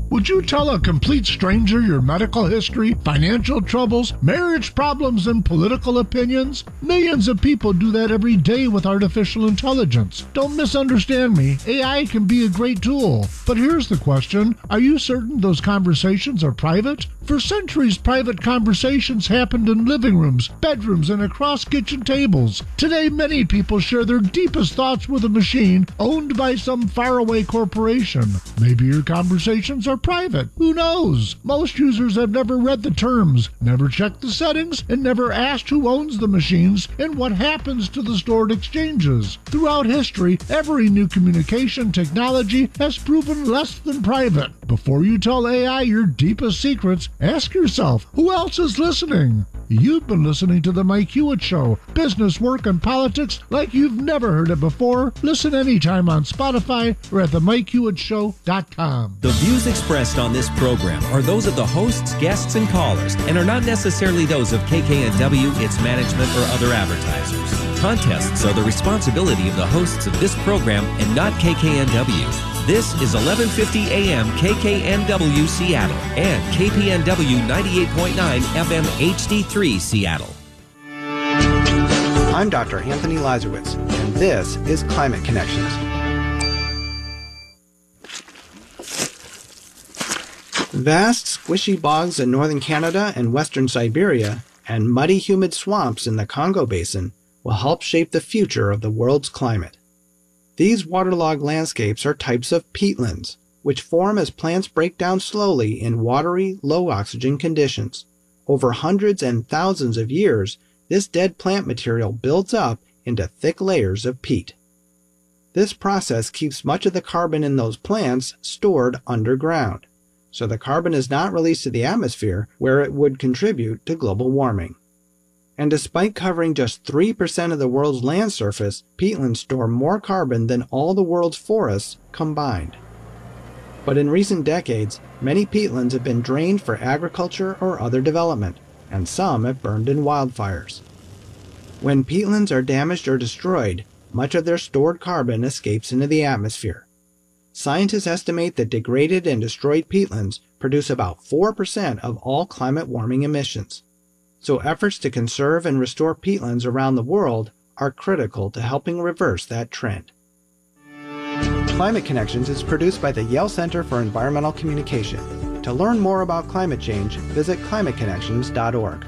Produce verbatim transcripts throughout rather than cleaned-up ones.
Would you tell a complete stranger your medical history, financial troubles, marriage problems, and political opinions? Millions of people do that every day with artificial intelligence. Don't misunderstand me. A I can be a great tool. But here's the question. Are you certain those conversations are private? For centuries, private conversations happened in living rooms, bedrooms, and across kitchen tables. Today, many people share their deepest thoughts with a machine owned by some faraway corporation. Maybe your conversations are private. Who knows? Most users have never read the terms, never checked the settings, and never asked who owns the machines and what happens to the stored exchanges. Throughout history, every new communication technology has proven less than private. Before you tell A I your deepest secrets, ask yourself, who else is listening? You've been listening to The Mike Hewitt Show. Business, work, and politics like you've never heard it before. Listen anytime on Spotify or at the mike hewitt show dot com. The views expressed on this program are those of the hosts, guests, and callers, and are not necessarily those of K K N W, its management, or other advertisers. Contests are the responsibility of the hosts of this program and not K K N W. This is eleven fifty A M K K N W Seattle and K P N W ninety-eight point nine F M H D three Seattle. I'm Doctor Anthony Lazarowitz, and this is Climate Connections. Vast, squishy bogs in northern Canada and western Siberia and muddy, humid swamps in the Congo Basin will help shape the future of the world's climate. These waterlogged landscapes are types of peatlands, which form as plants break down slowly in watery, low-oxygen conditions. Over hundreds and thousands of years, this dead plant material builds up into thick layers of peat. This process keeps much of the carbon in those plants stored underground, so the carbon is not released to the atmosphere where it would contribute to global warming. And despite covering just three percent of the world's land surface, peatlands store more carbon than all the world's forests combined. But in recent decades, many peatlands have been drained for agriculture or other development, and some have burned in wildfires. When peatlands are damaged or destroyed, much of their stored carbon escapes into the atmosphere. Scientists estimate that degraded and destroyed peatlands produce about four percent of all climate warming emissions. So efforts to conserve and restore peatlands around the world are critical to helping reverse that trend. Climate Connections is produced by the Yale Center for Environmental Communication. To learn more about climate change, visit climate connections dot org.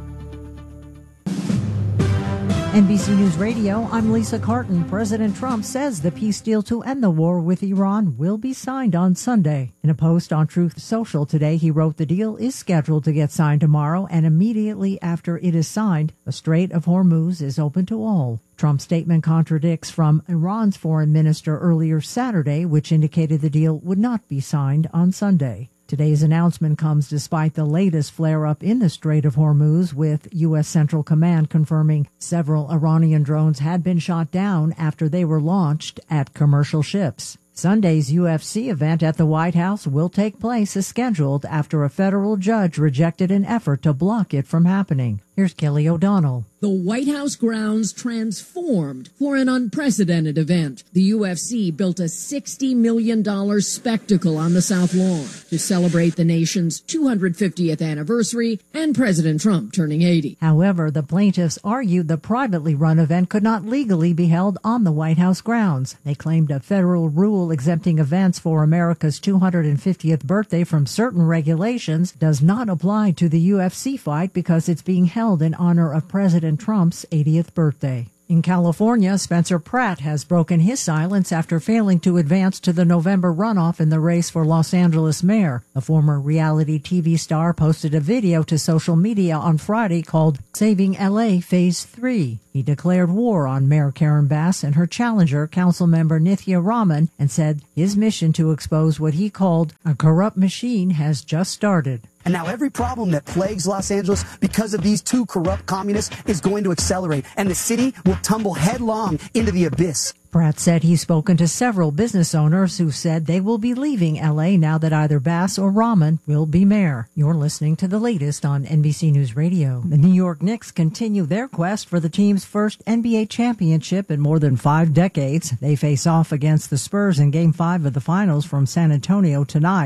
N B C News Radio, I'm Lisa Carton. President Trump says the peace deal to end the war with Iran will be signed on Sunday. In a post on Truth Social today, he wrote the deal is scheduled to get signed tomorrow, and immediately after it is signed, the Strait of Hormuz is open to all. Trump's statement contradicts from Iran's foreign minister earlier Saturday, which indicated the deal would not be signed on Sunday. Today's announcement comes despite the latest flare-up in the Strait of Hormuz, with U S. Central Command confirming several Iranian drones had been shot down after they were launched at commercial ships. Sunday's U F C event at the White House will take place as scheduled after a federal judge rejected an effort to block it from happening. Here's Kelly O'Donnell. The White House grounds transformed for an unprecedented event. The U F C built a sixty million dollars spectacle on the South Lawn to celebrate the nation's two hundred fiftieth anniversary and President Trump turning eighty. However, the plaintiffs argued the privately run event could not legally be held on the White House grounds. They claimed a federal rule exempting events for America's two hundred fiftieth birthday from certain regulations does not apply to the U F C fight because it's being held in honor of President Trump's eightieth birthday. In California, Spencer Pratt has broken his silence after failing to advance to the November runoff in the race for Los Angeles mayor. The former reality T V star posted a video to social media on Friday called Saving L A Phase three. He declared war on Mayor Karen Bass and her challenger, Councilmember Nithya Raman, and said his mission to expose what he called a corrupt machine has just started. And now every problem that plagues Los Angeles because of these two corrupt communists is going to accelerate, and the city will tumble headlong into the abyss. Pratt said he's spoken to several business owners who said they will be leaving L A now that either Bass or Raman will be mayor. You're listening to the latest on N B C News Radio. The New York Knicks continue their quest for the team's first N B A championship in more than five decades. They face off against the Spurs in Game five of the Finals from San Antonio tonight.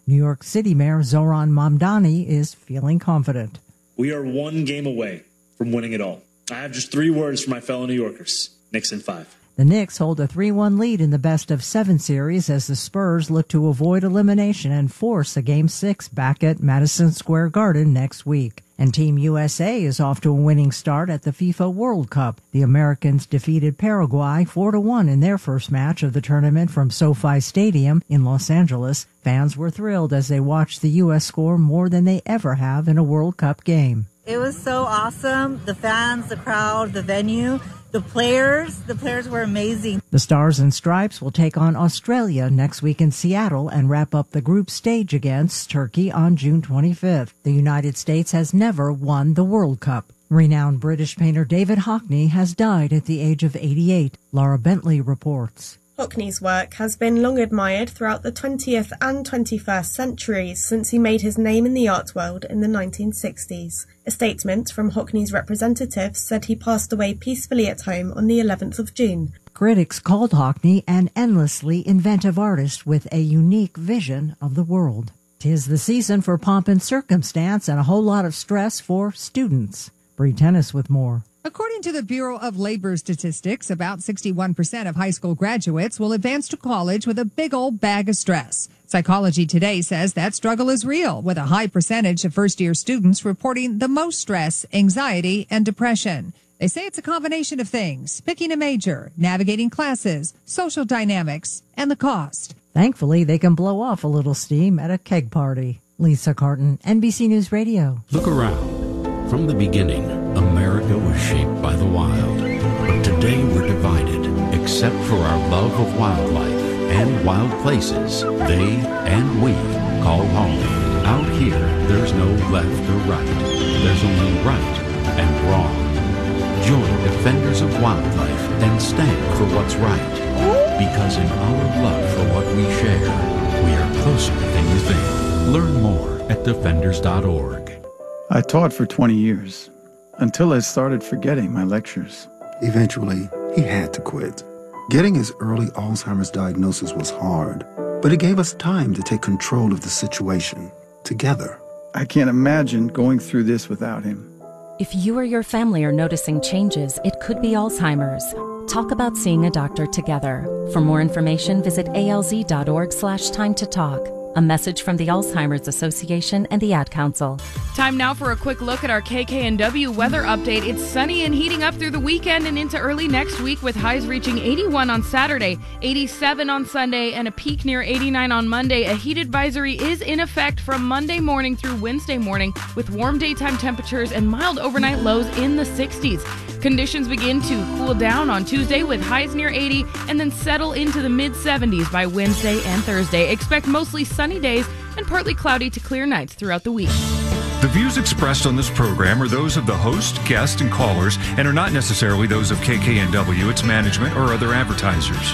New York City Mayor Zoran Mamdani is feeling confident. We are one game away from winning it all. I have just three words for my fellow New Yorkers. Knicks in five. The Knicks hold a three one lead in the best-of-seven series as the Spurs look to avoid elimination and force a Game six back at Madison Square Garden next week. And Team U S A is off to a winning start at the FIFA World Cup. The Americans defeated Paraguay four to one in their first match of the tournament from SoFi Stadium in Los Angeles. Fans were thrilled as they watched the U S score more than they ever have in a World Cup game. It was so awesome. The fans, the crowd, the venue. The players, the players were amazing. The Stars and Stripes will take on Australia next week in Seattle and wrap up the group stage against Turkey on June twenty-fifth. The United States has never won the World Cup. Renowned British painter David Hockney has died at the age of eighty-eight. Laura Bentley reports. Hockney's work has been long admired throughout the twentieth and twenty-first centuries since he made his name in the art world in the nineteen sixties. A statement from Hockney's representatives said he passed away peacefully at home on the eleventh of June. Critics called Hockney an endlessly inventive artist with a unique vision of the world. 'Tis the season for pomp and circumstance and a whole lot of stress for students. Bree Tennis with more. According to the Bureau of Labor Statistics, about sixty-one percent of high school graduates will advance to college with a big old bag of stress. Psychology Today says that struggle is real, with a high percentage of first-year students reporting the most stress, anxiety, and depression. They say it's a combination of things: picking a major, navigating classes, social dynamics, and the cost. Thankfully, they can blow off a little steam at a keg party. Lisa Carton, N B C News Radio. Look around. From the beginning, America was shaped by the wild. But today we're divided, except for our love of wildlife and wild places they and we call home. Out here, there's no left or right. There's only right and wrong. Join Defenders of Wildlife and stand for what's right. Because in our love for what we share, we are closer than you think. Learn more at defenders dot org. I taught for twenty years, until I started forgetting my lectures. Eventually, he had to quit. Getting his early Alzheimer's diagnosis was hard, but it gave us time to take control of the situation, together. I can't imagine going through this without him. If you or your family are noticing changes, it could be Alzheimer's. Talk about seeing a doctor together. For more information, visit A L Z dot org slash time to talk. A message from the Alzheimer's Association and the Ad Council. Time now for a quick look at our K K N W weather update. It's sunny and heating up through the weekend and into early next week, with highs reaching eighty-one on Saturday, eighty-seven on Sunday, and a peak near eighty-nine on Monday. A heat advisory is in effect from Monday morning through Wednesday morning, with warm daytime temperatures and mild overnight lows in the sixties. Conditions begin to cool down on Tuesday with highs near eighty and then settle into the mid seventies by Wednesday and Thursday. Expect mostly sunny days and partly cloudy to clear nights throughout the week. The views expressed on this program are those of the host, guests, and callers and are not necessarily those of K K N W, its management, or other advertisers.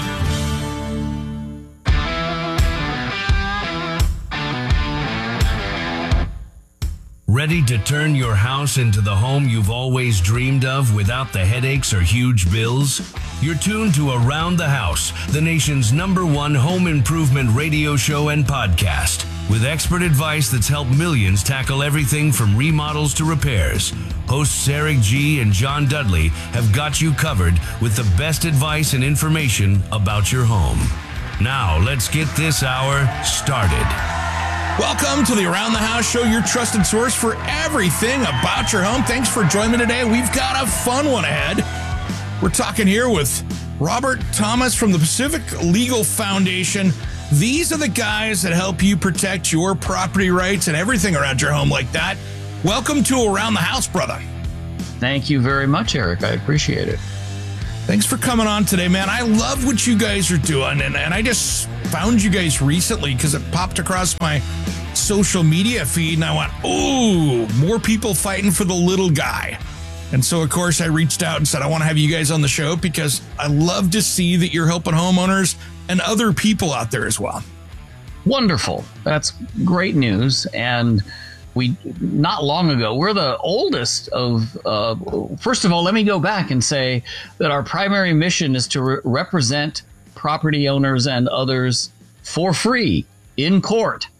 Ready to turn your house into the home you've always dreamed of without the headaches or huge bills? You're tuned to Around the House, the nation's number one home improvement radio show and podcast, with expert advice that's helped millions tackle everything from remodels to repairs. Hosts Eric G. and John Dudley have got you covered with the best advice and information about your home. Now, let's get this hour started. Welcome to the Around the House Show, your trusted source for everything about your home. Thanks for joining me today. We've got a fun one ahead. We're talking here with Robert Thomas from the Pacific Legal Foundation. These are the guys that help you protect your property rights and everything around your home like that. Welcome to Around the House, brother. Thank you very much, Eric. I appreciate it. Thanks for coming on today, man. I love what you guys are doing, and, and I just found you guys recently because it popped across my social media feed, and I went, ooh, more people fighting for the little guy. And so, of course, I reached out and said, I want to have you guys on the show because I love to see that you're helping homeowners and other people out there as well. Wonderful. That's great news. And we, not long ago, we're the oldest of, uh, first of all, let me go back and say that our primary mission is to re- represent property owners and others for free in court.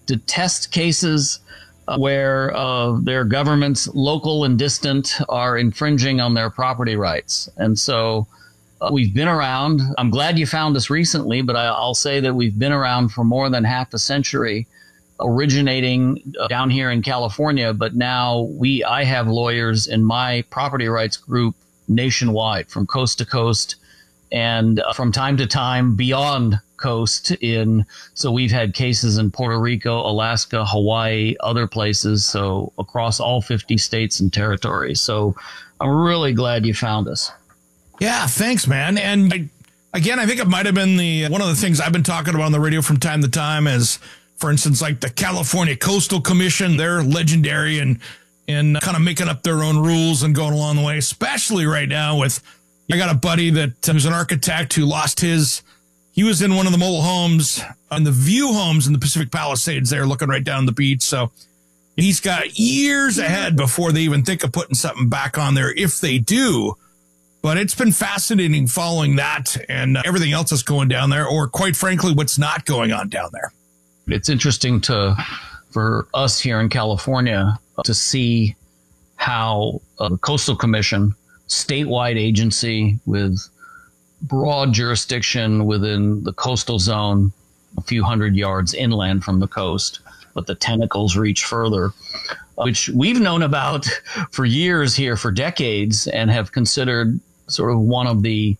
to test cases uh, where uh, their governments, local and distant, are infringing on their property rights. And so uh, we've been around. I'm glad you found us recently, but I, I'll say that we've been around for more than half a century, originating uh, down here in California. But now we, I have lawyers in my property rights group nationwide, from coast to coast, and uh, from time to time beyond coast. In so we've had cases in Puerto Rico, Alaska, Hawaii, other places, so across all fifty states and territories. So I'm really glad you found us. Yeah, thanks, man. And I, again, I think it might have been the one of the things I've been talking about on the radio from time to time is, for instance, like the California Coastal Commission. They're legendary and and kind of making up their own rules and going along the way, especially right now with, I got a buddy that was an architect who lost his, he was in one of the mobile homes on the View Homes in the Pacific Palisades there, looking right down the beach. So he's got years ahead before they even think of putting something back on there, if they do. But it's been fascinating following that and everything else that's going down there, or quite frankly, what's not going on down there. It's interesting to, for us here in California, to see how uh, the Coastal Commission, statewide agency with broad jurisdiction within the coastal zone, a few hundred yards inland from the coast, but the tentacles reach further, which we've known about for years here, for decades, and have considered sort of one of the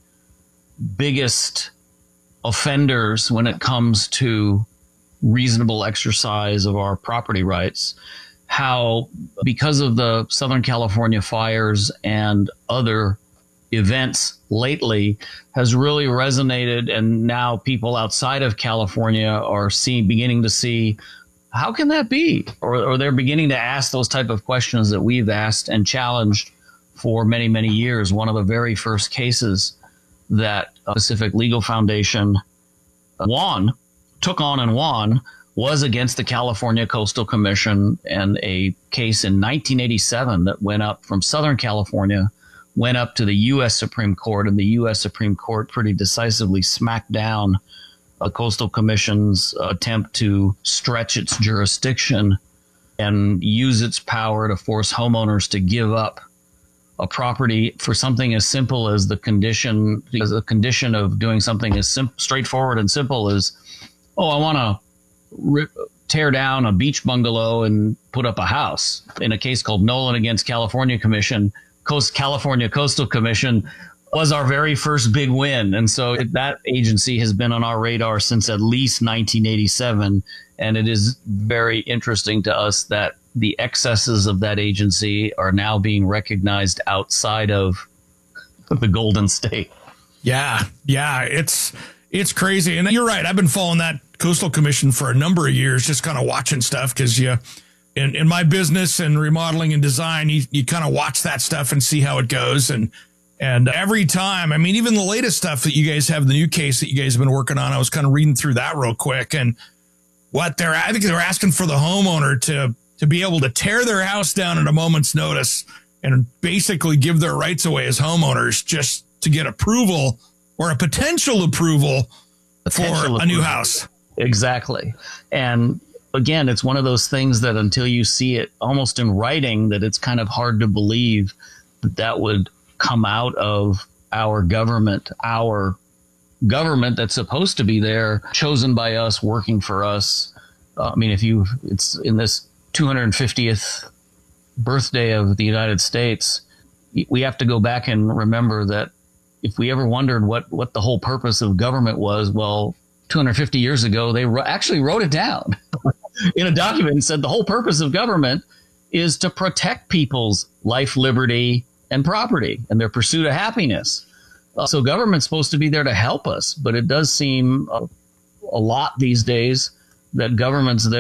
biggest offenders when it comes to reasonable exercise of our property rights. How, because of the Southern California fires and other events lately, has really resonated, and now people outside of California are seeing, beginning to see, how can that be? Or, or they're beginning to ask those type of questions that we've asked and challenged for many, many years. One of the very first cases that Pacific Legal Foundation won, took on and won, was against the California Coastal Commission, and a case in nineteen eighty-seven that went up from Southern California, went up to the U S Supreme Court, and the U S Supreme Court pretty decisively smacked down the Coastal Commission's attempt to stretch its jurisdiction and use its power to force homeowners to give up a property for something as simple as the condition, as a condition of doing something as sim- straightforward and simple as, oh, I want to rip, tear down a beach bungalow and put up a house. In a case called Nolan against California Commission, Coast California Coastal Commission was our very first big win. And so it, that agency has been on our radar since at least nineteen eighty-seven. And it is very interesting to us that the excesses of that agency are now being recognized outside of the Golden State. Yeah, yeah, it's it's crazy. And you're right. I've been following that Coastal Commission for a number of years, just kind of watching stuff, because you, in, in my business and remodeling and design, you, you kind of watch that stuff and see how it goes. And and every time, I mean, even the latest stuff that you guys have, the new case that you guys have been working on, I was kind of reading through that real quick. And what they're, I think they're asking for the homeowner to to be able to tear their house down at a moment's notice and basically give their rights away as homeowners just to get approval, or a potential approval potential for approval. A new house. Exactly. And again, it's one of those things that until you see it almost in writing, that it's kind of hard to believe that that would come out of our government, our government that's supposed to be there, chosen by us, working for us. Uh, I mean, if you, it's in this two hundred fiftieth birthday of the United States, we have to go back and remember that if we ever wondered what, what the whole purpose of government was, well, two hundred fifty years ago, they ro- actually wrote it down in a document and said the whole purpose of government is to protect people's life, liberty, and property, and their pursuit of happiness. Uh, so government's supposed to be there to help us, but it does seem a, a lot these days that government's there